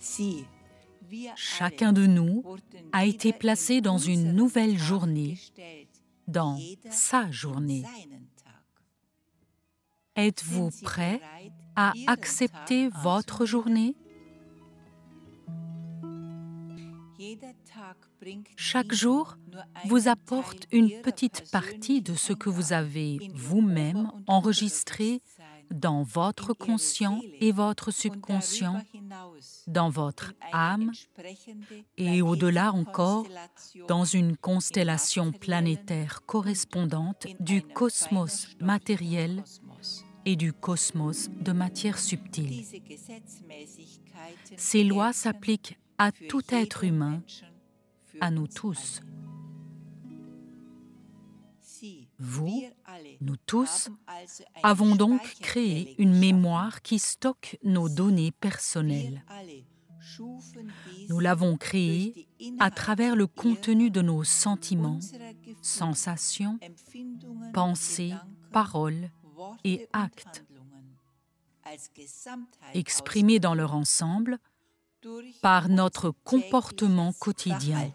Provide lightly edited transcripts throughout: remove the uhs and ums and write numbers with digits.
Chacun de nous a été placé dans une nouvelle journée, dans sa journée. Êtes-vous prêt à accepter votre journée? Chaque jour vous apporte une petite partie de ce que vous avez vous-même enregistré dans votre conscient et votre subconscient, dans votre âme et au-delà encore, dans une constellation planétaire correspondante du cosmos matériel et du cosmos de matière subtile. Ces lois s'appliquent à tout être humain, à nous tous. Vous, nous tous, avons donc créé une mémoire qui stocke nos données personnelles. Nous l'avons créée à travers le contenu de nos sentiments, sensations, pensées, paroles et actes, exprimés dans leur ensemble par notre comportement quotidien.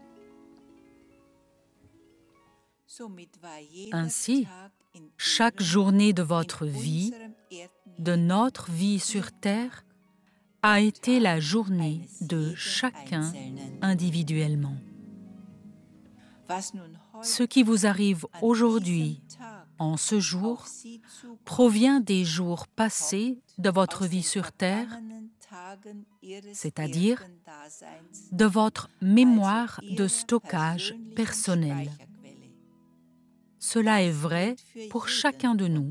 Ainsi, chaque journée de votre vie, de notre vie sur Terre, a été la journée de chacun individuellement. Ce qui vous arrive aujourd'hui, en ce jour, provient des jours passés de votre vie sur Terre, c'est-à-dire de votre mémoire de stockage personnel. Cela est vrai pour chacun de nous.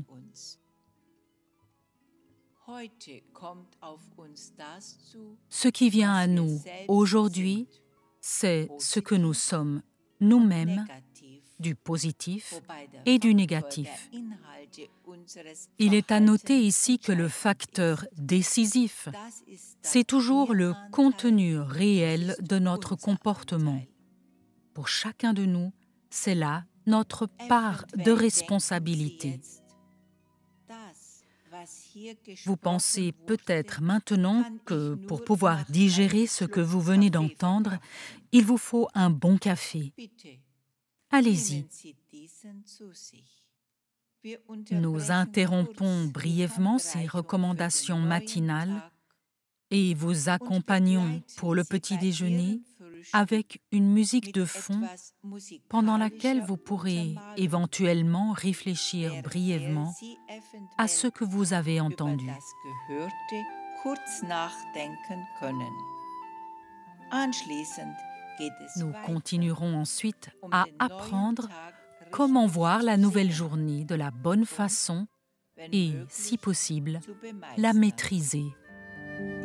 Ce qui vient à nous aujourd'hui, c'est ce que nous sommes nous-mêmes, du positif et du négatif. Il est à noter ici que le facteur décisif, c'est toujours le contenu réel de notre comportement. Pour chacun de nous, c'est là notre part de responsabilité. Vous pensez peut-être maintenant que pour pouvoir digérer ce que vous venez d'entendre, il vous faut un bon café. Allez-y. Nous interrompons brièvement ces recommandations matinales et vous accompagnons pour le petit déjeuner avec une musique de fond pendant laquelle vous pourrez éventuellement réfléchir brièvement à ce que vous avez entendu. Nous continuerons ensuite à apprendre comment voir la nouvelle journée de la bonne façon et, si possible, la maîtriser.